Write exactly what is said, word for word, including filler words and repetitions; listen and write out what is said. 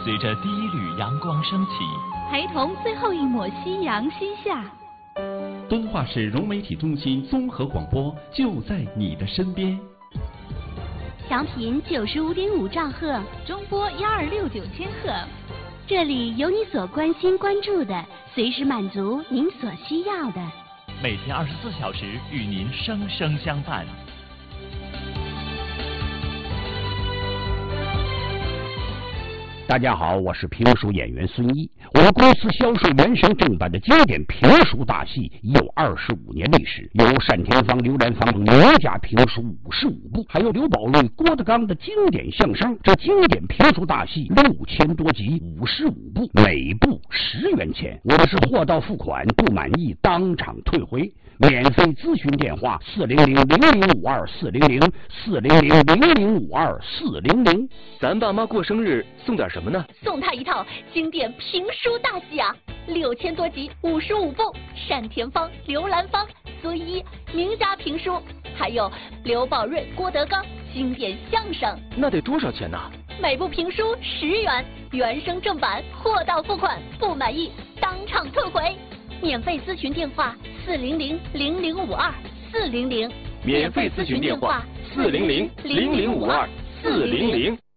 随着第一缕阳光升起， 陪同最后一抹夕阳西下。 敦化市融媒体中心综合广播就在你的身边。 调频九十五点五兆赫，中波幺二六九千赫，这里有你所关心关注的，随时满足您所需要的。 每天二十四小时与您生生相伴。 大家好，我是评书演员孙一。我们公司销售原声正版的经典评书大戏已有二十五年历史，有单田芳、刘兰芳等名家评书五十五部，还有刘宝瑞、郭德纲的经典相声。这经典评书大戏六千多集，五十五部，每部十元钱。我们是货到付款，不满意当场退回。免费咨询电话：四零零零零五二四零零四零零零零五二四零零。 咱爸妈过生日送点什么呢？ 送他一套经典评书大戏啊，六千多集，五十五部，单田芳、刘兰芳、孙一名家评书，还有刘宝瑞、郭德纲经典相声。 那得多少钱呢？ 每部评书十元，原声正版，货到付款，不满意当场退回。免费咨询电话：四零零零零五二四零零。 免费咨询电话：四零零零零五二四零零。